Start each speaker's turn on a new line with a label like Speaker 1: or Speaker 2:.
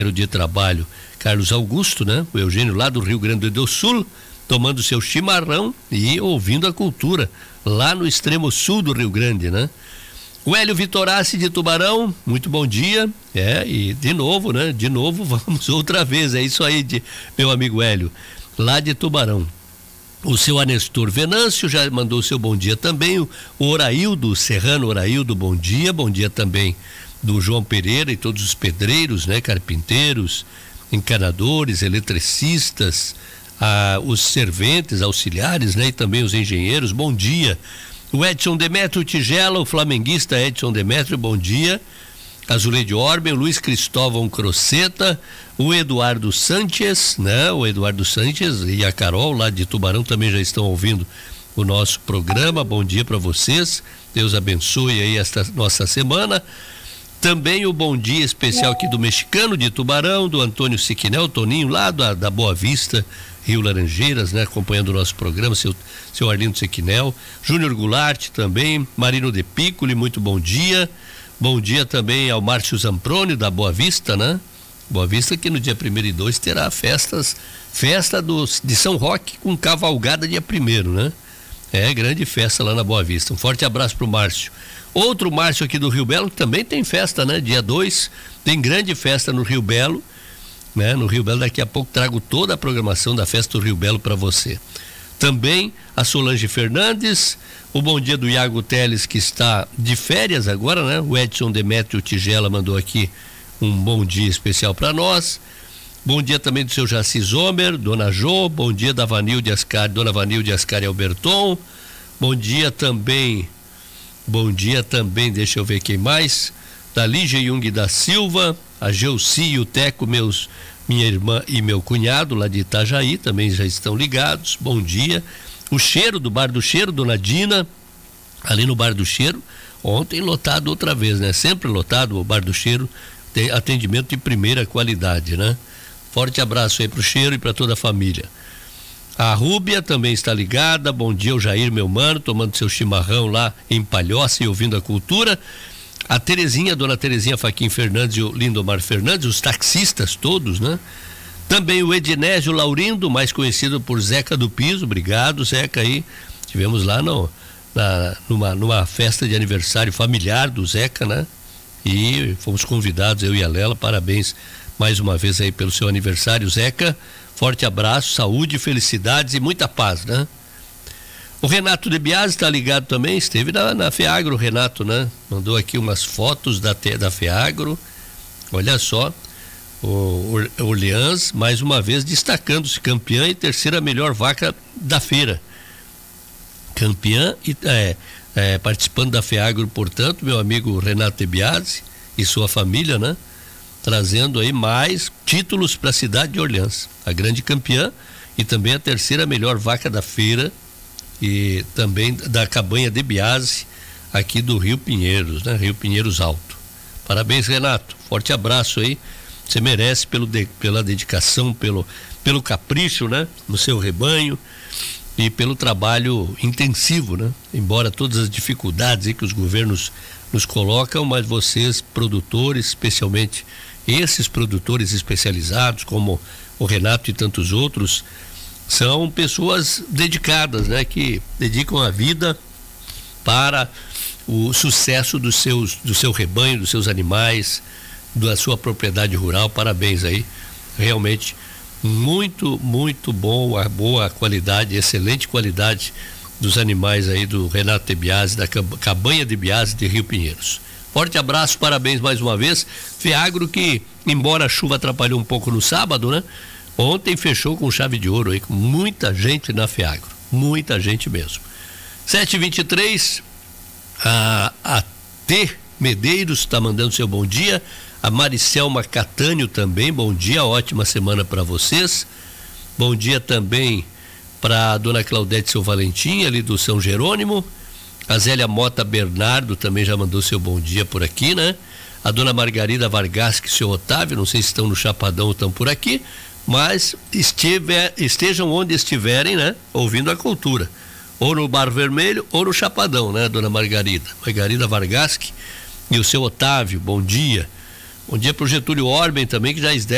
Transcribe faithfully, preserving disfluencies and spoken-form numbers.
Speaker 1: de trabalho, Carlos Augusto, né? O Eugênio lá do Rio Grande do Sul, tomando seu chimarrão e ouvindo a cultura lá no extremo sul do Rio Grande, né? O Hélio Vitorassi de Tubarão, muito bom dia. É, e de novo, né? De novo, vamos outra vez. É isso aí, de, meu amigo Hélio, lá de Tubarão. O seu Anestor Venâncio já mandou seu bom dia também. O Oraildo Serrano, Oraildo, bom dia. Bom dia também do João Pereira e todos os pedreiros, né? Carpinteiros, encanadores, eletricistas, ah, os serventes, auxiliares, né? E também os engenheiros, bom dia. O Edson Demétrio Tigela, o flamenguista Edson Demétrio, bom dia. A Zuleide Orben, o Luiz Cristóvão Croceta, o Eduardo Sanches, né? O Eduardo Sanches e a Carol lá de Tubarão também já estão ouvindo o nosso programa. Bom dia para vocês. Deus abençoe aí esta nossa semana. Também o bom dia especial aqui do Mexicano de Tubarão, do Antônio Siquinel, Toninho, lá da, da Boa Vista, Rio Laranjeiras, né? Acompanhando o nosso programa, seu, seu Arlindo Siquinel. Júnior Goulart também, Marino de Piccoli, muito bom dia. Bom dia também ao Márcio Zamproni, da Boa Vista, né? Boa Vista que no dia primeiro e dois terá festas, festa dos, de São Roque com cavalgada dia primeiro, né? É, grande festa lá na Boa Vista. Um forte abraço pro Márcio. Outro Márcio aqui do Rio Belo, que também tem festa, né? Dia dois, tem grande festa no Rio Belo, né? No Rio Belo, daqui a pouco trago toda a programação da festa do Rio Belo para você. Também a Solange Fernandes, o bom dia do Iago Teles, que está de férias agora, né? O Edson Demétrio Tigela mandou aqui um bom dia especial para nós. Bom dia também do seu Jaci Zomer, Dona Jô, bom dia da Vanilde Ascari, Dona Vanilde Ascari Alberton. Bom dia também, bom dia também, deixa eu ver quem mais, da Lígia Jung da Silva, a Geuci e o Teco, meus, minha irmã e meu cunhado lá de Itajaí, também já estão ligados, bom dia. O Cheiro, do Bar do Cheiro, Dona Dina, ali no Bar do Cheiro, ontem lotado outra vez, né? Sempre lotado o Bar do Cheiro, tem atendimento de primeira qualidade, né? Forte abraço aí pro Cheiro e para toda a família. A Rúbia também está ligada, bom dia, o Jair, meu mano, tomando seu chimarrão lá em Palhoça e ouvindo a cultura. A Terezinha, Dona Terezinha Faquim Fernandes e o Lindomar Fernandes, os taxistas todos, né? Também o Ednésio Laurindo, mais conhecido por Zeca do Piso, obrigado Zeca aí, tivemos lá no, na, numa, numa festa de aniversário familiar do Zeca, né? E fomos convidados, eu e a Lela, parabéns mais uma vez aí pelo seu aniversário, Zeca, forte abraço, saúde, felicidades e muita paz, né? O Renato de Biasi está ligado também, esteve na, na FEAGRO, o Renato, né? Mandou aqui umas fotos da, da FEAGRO, olha só, o Orleans, mais uma vez destacando-se, campeã e terceira melhor vaca da feira. Campeã e é, é, participando da FEAGRO, portanto, meu amigo Renato de Biasi e sua família, né? Trazendo aí mais títulos para a cidade de Orleans, a grande campeã e também a terceira melhor vaca da feira e também da cabanha de Biasi aqui do Rio Pinheiros, né? Rio Pinheiros Alto. Parabéns, Renato, forte abraço aí, você merece pelo de, pela dedicação, pelo, pelo capricho, né? No seu rebanho e pelo trabalho intensivo, né? Embora todas as dificuldades aí que os governos nos colocam, mas vocês, produtores, especialmente esses produtores especializados, como o Renato e tantos outros, são pessoas dedicadas, né? Que dedicam a vida para o sucesso dos seus, do seu rebanho, dos seus animais, da sua propriedade rural. Parabéns aí, realmente muito, muito bom, a boa qualidade, excelente qualidade dos animais aí do Renato de Biasi, da cabanha de Biasi de Rio Pinheiros. Forte abraço, parabéns mais uma vez. FEAGRO que, embora a chuva atrapalhou um pouco no sábado, né? Ontem fechou com chave de ouro aí, com muita gente na FEAGRO, muita gente mesmo. sete e vinte e três, a, a T Medeiros está mandando seu bom dia, a Maricelma Catânio também, bom dia, ótima semana para vocês. Bom dia também para a dona Claudete Seu Valentim, ali do São Jerônimo. A Zélia Mota Bernardo também já mandou seu bom dia por aqui, né? A dona Margarida Vargasque e seu Otávio, não sei se estão no Chapadão ou estão por aqui, mas estiver, estejam onde estiverem, né? Ouvindo a cultura. Ou no Bar Vermelho ou no Chapadão, né, dona Margarida? Margarida Vargasque e o seu Otávio, bom dia. Bom dia pro Getúlio Orben também, que já